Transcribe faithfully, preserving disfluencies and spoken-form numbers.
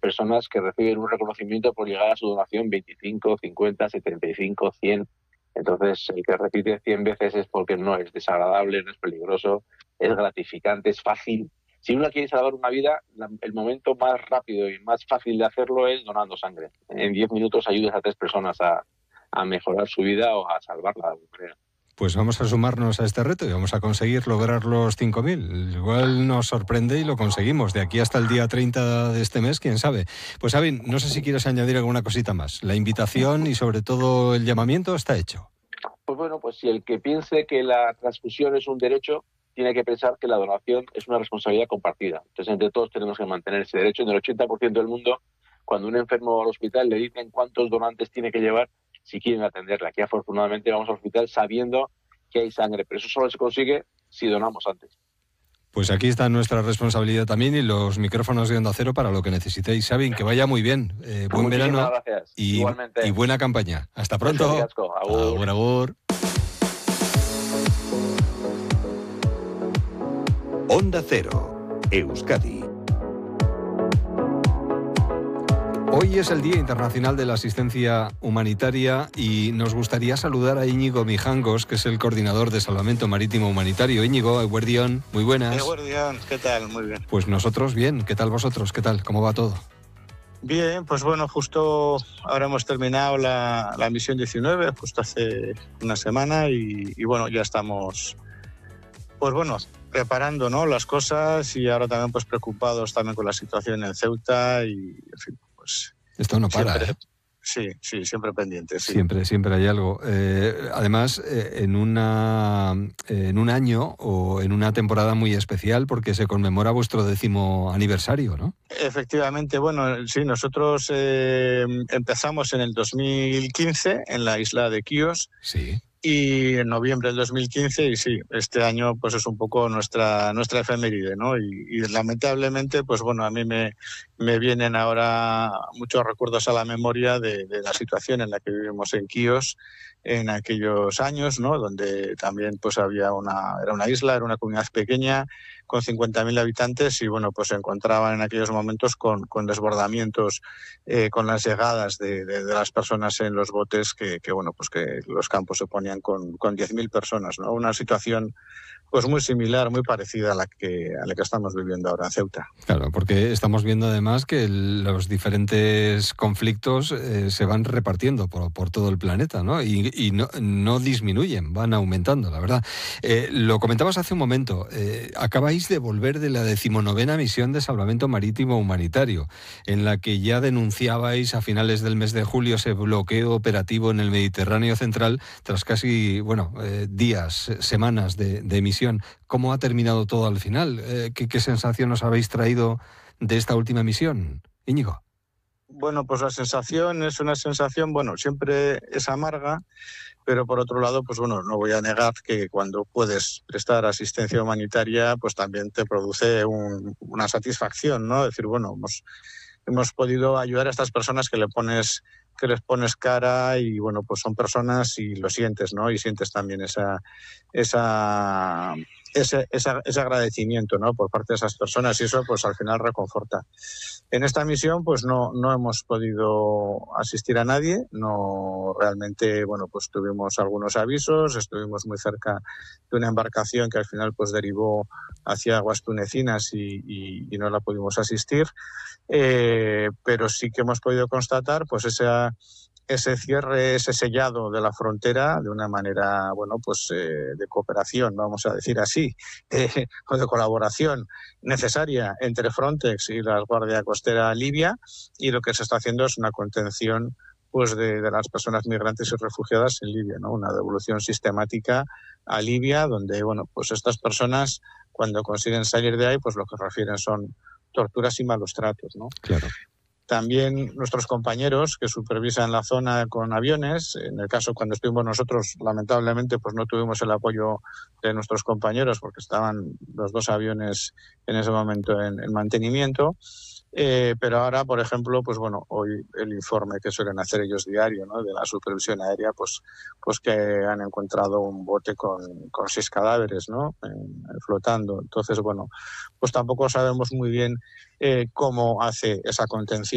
personas que reciben un reconocimiento por llegar a su donación veinticinco, cincuenta, setenta y cinco, cien. Entonces, el que repite cien veces es porque no es desagradable, no es peligroso, es gratificante, es fácil. Si uno quiere salvar una vida, la, el momento más rápido y más fácil de hacerlo es donando sangre. En diez minutos ayudas a tres personas a, a mejorar su vida o a salvarla de alguna manera. Pues vamos a sumarnos a este reto y vamos a conseguir lograr los cinco mil. Igual nos sorprende y lo conseguimos. De aquí hasta el día treinta de este mes, quién sabe. Pues, Sabin, no sé si quieres añadir alguna cosita más. La invitación y sobre todo el llamamiento está hecho. Pues bueno, pues si el que piense que la transfusión es un derecho, tiene que pensar que la donación es una responsabilidad compartida. Entonces, entre todos tenemos que mantener ese derecho. En el ochenta por ciento del mundo, cuando un enfermo va al hospital, le dicen cuántos donantes tiene que llevar si quieren atenderla. Aquí, afortunadamente, vamos al hospital sabiendo que hay sangre, pero eso solo se consigue si donamos antes. Pues aquí está nuestra responsabilidad también y los micrófonos de Onda Cero para lo que necesitéis. Sabin, que vaya muy bien. Eh, buen verano y, y buena campaña. Hasta pronto. Agur, agur. Onda Cero, Euskadi. Hoy es el Día Internacional de la Asistencia Humanitaria y nos gustaría saludar a Íñigo Mijangos, que es el coordinador de Salvamento Marítimo Humanitario. Íñigo, eguerdión, muy buenas. Eguerdión, ¿qué tal? Muy bien. Pues nosotros bien, ¿qué tal vosotros? ¿Qué tal? ¿Cómo va todo? Bien, pues bueno, justo ahora hemos terminado la, la misión diecinueve, justo hace una semana y, y bueno, ya estamos, pues bueno, preparando, ¿no?, las cosas y ahora también pues preocupados también con la situación en Ceuta y, en fin, pues... Esto no para, siempre, ¿eh? Sí, sí, siempre pendiente. Sí. Siempre, siempre hay algo. Eh, además, eh, en una eh, en un año o en una temporada muy especial porque se conmemora vuestro décimo aniversario, ¿no? Efectivamente, bueno, sí, nosotros eh, empezamos en el dos mil quince en la isla de Quíos. Sí. Y en noviembre del dos mil quince, y sí, este año pues es un poco nuestra nuestra efeméride, ¿no? Y, y lamentablemente, pues bueno, a mí me, me vienen ahora muchos recuerdos a la memoria de, de la situación en la que vivimos en Quíos en aquellos años, ¿no?, donde también pues había una, era una isla, era una comunidad pequeña con cincuenta mil habitantes y bueno, pues se encontraban en aquellos momentos con, con desbordamientos, eh, con las llegadas de, de, de las personas en los botes que, que bueno, pues que los campos se ponían con, con diez mil personas, ¿no? Una situación pues muy similar, muy parecida a la que a la que estamos viviendo ahora en Ceuta. Claro, porque estamos viendo además que el, los diferentes conflictos eh, se van repartiendo por, por todo el planeta, ¿no? Y, y no, no disminuyen, van aumentando, la verdad. Eh, lo comentabas hace un momento, eh, acabáis de volver de la decimonovena misión de salvamento marítimo humanitario, en la que ya denunciabais a finales del mes de julio ese bloqueo operativo en el Mediterráneo central tras casi, bueno, eh, días, semanas de, de misión. ¿Cómo ha terminado todo al final? Eh, ¿qué, ¿Qué sensación os habéis traído de esta última misión, Íñigo? Bueno, pues la sensación es una sensación, bueno, siempre es amarga, pero por otro lado, pues bueno, no voy a negar que cuando puedes prestar asistencia humanitaria, pues también te produce un, una satisfacción, ¿no? Es decir, bueno, hemos, hemos podido ayudar a estas personas que le pones que les pones cara y bueno, pues son personas y lo sientes, ¿no? Y sientes también esa esa ese, esa, ese agradecimiento, ¿no?, por parte de esas personas y eso pues al final reconforta. En esta misión pues no, no hemos podido asistir a nadie, no realmente, bueno, pues tuvimos algunos avisos, estuvimos muy cerca de una embarcación que al final pues derivó hacia aguas tunecinas y, y, y no la pudimos asistir, eh, pero sí que hemos podido constatar pues esa ese cierre, ese sellado de la frontera de una manera, bueno, pues eh, de cooperación, vamos a decir así, eh, o de colaboración necesaria entre Frontex y la Guardia Costera Libia, y lo que se está haciendo es una contención pues de, de las personas migrantes y refugiadas en Libia, ¿no? Una devolución sistemática a Libia, donde, bueno, pues estas personas cuando consiguen salir de ahí, pues lo que refieren son torturas y malos tratos, ¿no? Claro. También nuestros compañeros que supervisan la zona con aviones, en el caso cuando estuvimos nosotros, lamentablemente, pues no tuvimos el apoyo de nuestros compañeros porque estaban los dos aviones en ese momento en, en mantenimiento. Eh, pero ahora, por ejemplo, pues bueno, hoy el informe que suelen hacer ellos diario, ¿no?, de la supervisión aérea, pues, pues que han encontrado un bote con, con seis cadáveres, ¿no?, en, flotando. Entonces, bueno, pues tampoco sabemos muy bien eh, cómo hace esa contención